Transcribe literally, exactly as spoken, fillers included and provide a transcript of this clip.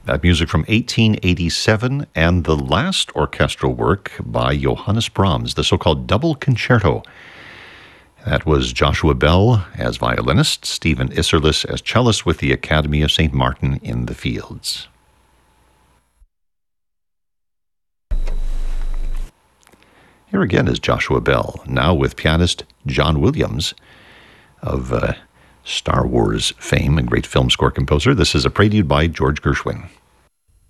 That music from eighteen eighty-seven, and the last orchestral work by Johannes Brahms, the so-called Double Concerto. That was Joshua Bell as violinist, Stephen Isserlis as cellist with the Academy of Saint Martin in the Fields. Here again is Joshua Bell, now with pianist John Williams of uh, Star Wars fame and great film score composer. This is a prelude by George Gershwin.